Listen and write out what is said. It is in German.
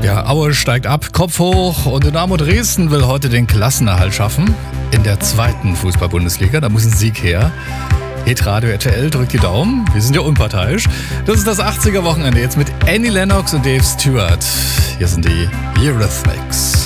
Ja, Aue steigt ab, Kopf hoch und Dynamo Dresden will heute den Klassenerhalt schaffen in der zweiten Fußball-Bundesliga. Da muss ein Sieg her. Hitradio RTL drückt die Daumen. Wir sind ja unparteiisch. Das ist das 80er-Wochenende jetzt mit Annie Lennox und Dave Stewart. Hier sind die Eurythmics.